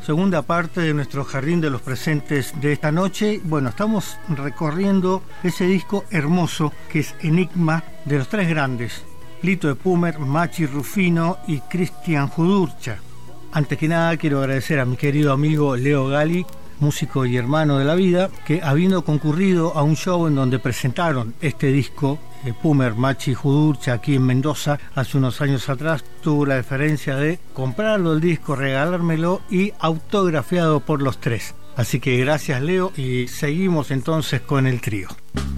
segunda parte de nuestro Jardín de los Presentes de esta noche. Bueno, estamos recorriendo ese disco hermoso que es Enigma, de los tres grandes, Lito Epumer, Machi Rufino y Cristian Judurcha. Antes que nada quiero agradecer a mi querido amigo Leo Gali, músico y hermano de la vida, que habiendo concurrido a un show en donde presentaron este disco, Epumer, Machi, Judurcha, aquí en Mendoza, hace unos años atrás, tuvo la deferencia de comprarlo el disco, regalármelo y autografiado por los tres. Así que gracias, Leo, y seguimos entonces con el trío.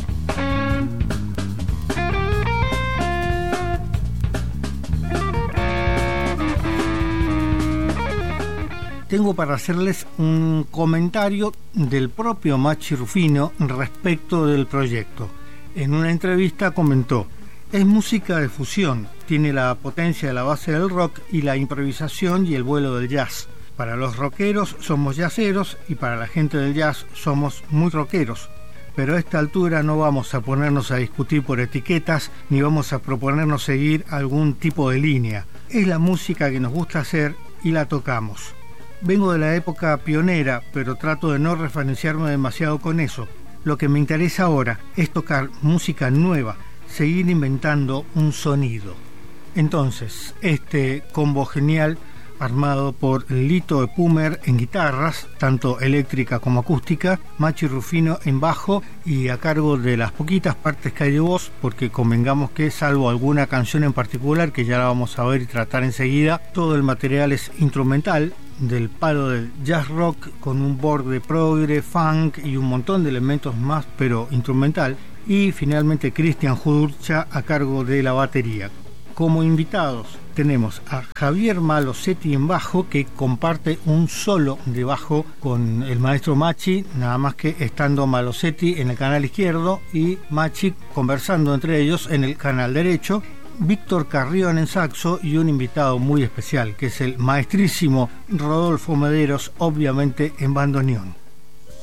Tengo para hacerles un comentario del propio Machi Rufino respecto del proyecto. En una entrevista comentó: es música de fusión, tiene la potencia de la base del rock y la improvisación y el vuelo del jazz. Para los rockeros somos jazzeros y para la gente del jazz somos muy rockeros. Pero a esta altura no vamos a ponernos a discutir por etiquetas ni vamos a proponernos seguir algún tipo de línea. Es la música que nos gusta hacer y la tocamos. Vengo de la época pionera, pero trato de no referenciarme demasiado con eso. Lo que me interesa ahora es tocar música nueva, seguir inventando un sonido. Entonces, este combo genial, armado por Lito Epumer en guitarras, tanto eléctrica como acústica, Machi Rufino en bajo y a cargo de las poquitas partes que hay de voz, porque convengamos que, salvo alguna canción en particular que ya la vamos a ver y tratar enseguida, todo el material es instrumental, del palo del jazz rock con un borde progre, funk y un montón de elementos más, pero instrumental, y finalmente Cristian Judurcha a cargo de la batería. Como invitados tenemos a Javier Malosetti en bajo, que comparte un solo de bajo con el maestro Machi, nada más que estando Malosetti en el canal izquierdo y Machi conversando entre ellos en el canal derecho. Víctor Carrión en saxo y un invitado muy especial, que es el maestrísimo Rodolfo Mederos, obviamente en bandoneón.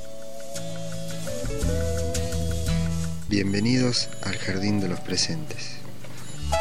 Bienvenidos al Jardín de los Presentes.